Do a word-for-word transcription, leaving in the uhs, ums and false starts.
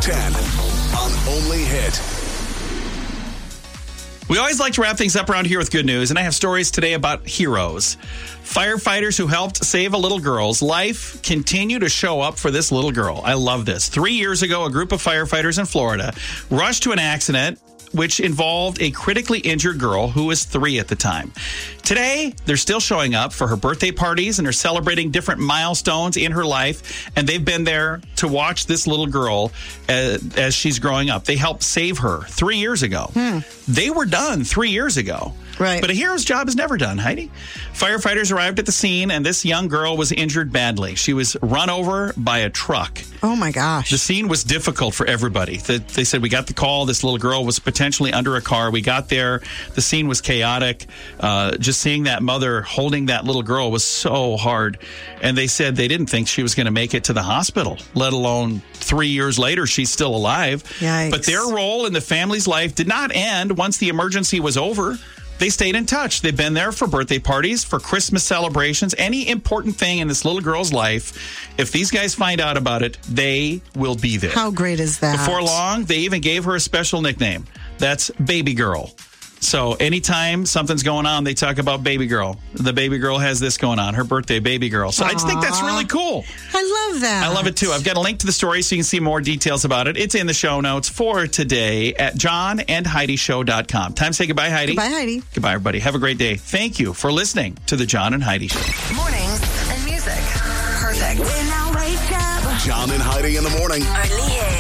ten on Only Hit. We always like to wrap things up around here with good news, and I have stories today about heroes. Firefighters who helped save a little girl's life continue to show up for this little girl. I love this. Three years ago, a group of firefighters in Florida rushed to an accident which involved a critically injured girl who was three at the time. Today, they're still showing up for her birthday parties and are celebrating different milestones in her life, and they've been there to watch this little girl as, as she's growing up. They helped save her three years ago. Hmm. They were done three years ago. Right. But a hero's job is never done, Heidi. Firefighters arrived at the scene, and this young girl was injured badly. She was run over by a truck. Oh, my gosh. The scene was difficult for everybody. The, they said, we got the call. This little girl was potentially under a car. We got there. The scene was chaotic. Uh, just seeing that mother holding that little girl was so hard. And they said they didn't think she was going to make it to the hospital, let alone three years later, she's still alive. Yikes. But their role in the family's life did not end once the emergency was over. They stayed in touch. They've been there for birthday parties, for Christmas celebrations, any important thing in this little girl's life. If these guys find out about it, they will be there. How great is that? Before long, they even gave her a special nickname. That's Baby Girl. So anytime something's going on, they talk about Baby Girl. The baby girl has this going on, her birthday, Baby Girl. So Aww. I just think that's really cool. I love that. I love it too. I've got a link to the story so you can see more details about it. It's in the show notes for today at john and heidi show dot com. Time to say goodbye, Heidi. Goodbye, Heidi. Goodbye, everybody. Have a great day. Thank you for listening to the John and Heidi Show. Mornings and music. Perfect. John and Heidi in the morning. Only Hit.